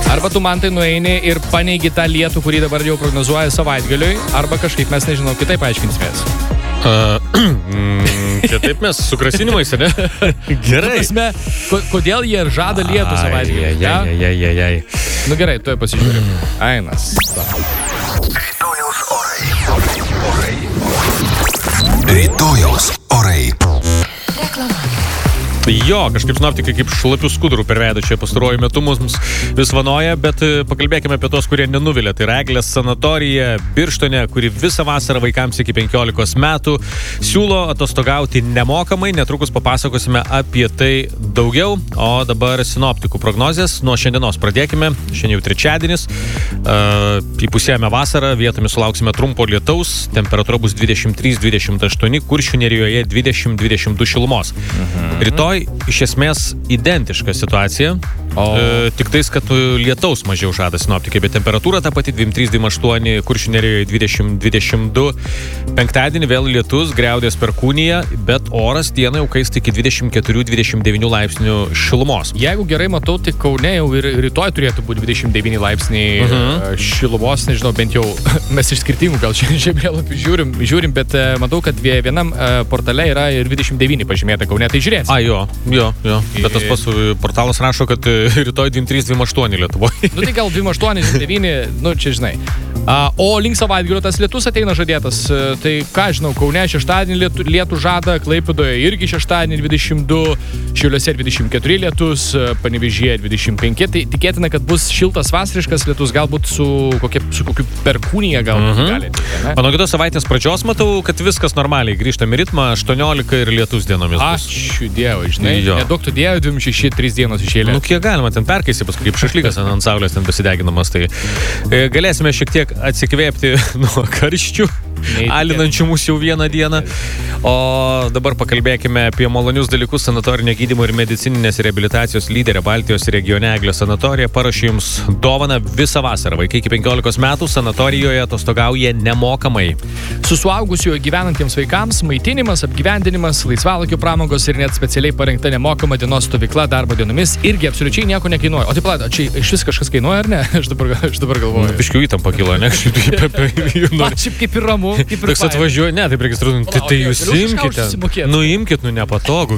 Arba tu man tai nueini ir paneigi tą lietų, kurį dabar jau prognozuoja savaitgaliui, arba kažkaip mes, nežinau, kitaip aiškinsimės. Čia taip mes su grasinimais, ne? Gerai. Prasme, kodėl jie žada lietų savaitgalį? Jai. Nu gerai, tuoj pasižiūrim. Ainas. Rytojaus orai. Jo, kažkaip sinoptikai kaip šlapių skudurų per veidą čia pastaruoju metu mums vis vanoja, bet pakalbėkime apie tos, kurie nenuvilia. Tai yra Eglės sanatorija Birštone, kuri visą vasarą vaikams iki 15 metų siūlo atostogauti nemokamai. Netrukus papasakosime apie tai daugiau, o dabar sinoptikų prognozės. Nuo šiandienos pradėkime. Šiandien jau trečiadienis. Įpusėjame vasarą, vietomis sulauksime trumpo lietaus. Temperatūra bus 23-28, Kuršių nerijoje 20-22 šilumos. Rytoj iš esmės identiška situacija, tik tais, kad lietaus mažiau žada sinoptikai, bet temperatūra ta pati 23-28, Kuršių nerijoje 20-22. Penktadienį vėl lietus, griaudės perkūnija, bet oras dieną jau kaista iki 24-29 laipsnių šilumos. Jeigu gerai matau, tai Kaune jau ir rytoj turėtų būti 29 laipsniai šilumos, nežinau, bent jau mes iš skirtingų gal žemėlapių žiūrim, bet matau, kad vienam portale yra ir 29 pažymėta Kaune, tai žiūrėsim. Jo. Bet tas pats portalas rašo, kad rytoj 23-28 Lietuvoje. Nu tai gal 28-29, nu čia žinai. O link savaitgalio tas lietus ateina žadėtas. Tai ką žinau, Kaune šeštadienį lietų žada, Klaipėdoje irgi šeštadienį 22, Šiauliuose 24 lietus, Panevėžyje 25. Tai tikėtina, kad bus šiltas vasariškas lietus, galbūt su kokiu perkūnija galbūt gali. O nuo kitos savaitės pradžios matau, kad viskas normaliai grįžtam į ritmą, 18 ir lietus dienomis bus. Ačiū Dievui, žinai. Nedaug tu Dievui, 26-3 dienos išėlė. Nu kiek galima, ten perkaisi paskui kaip šašlykas ant saulės ten besideginamas, tai galėsime šiek tiek atsikvėpti nuo karščių, alinančių mūsų jau vieną dieną. O dabar pakalbėkime apie malonius dalykus. Sanatorinio gydymo ir medicininės reabilitacijos lyderė Baltijos regione Eglės sanatorija parašė jums dovaną visą vasarą. Vaikai iki 15 metų sanatorijoje atostogauja nemokamai. Su suaugusiuoju gyvenantiems vaikams maitinimas, apgyvendinimas, laisvalaikio pramogos ir net specialiai parengta nemokama dienos stovykla darbo dienomis irgi absoliučiai nieko nekainuoja. O taip pat, čia iš vis kažkas kainuoja ar ne? Aš dabar galvoju. Biškių įtampa kilo, ne? Šiaip kaip ir ramu. Toks atvažiuoja, ne, taip registruotum, tai jūs imkite. Nuimkit, nepatogu.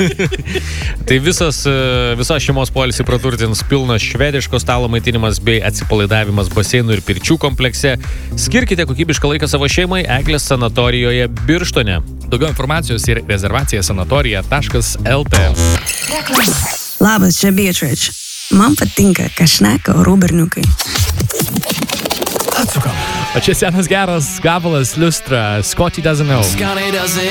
Tai visa šeimos poilsį praturtins pilnas švediško stalo maitinimas bei atsipalaidavimas baseinų ir pirčių komplekse. Skirkite kokybišką laiką savo šeimai Eglės sanatorijoje Birštone. Daugiau informacijos ir rezervacija sanatorija.lt. Labas, čia Beatrice. Man patinka, ką šneka orų berniukai. Atsukam. O čia senas geras gabalas Liustra, Scotty Doesn't Know.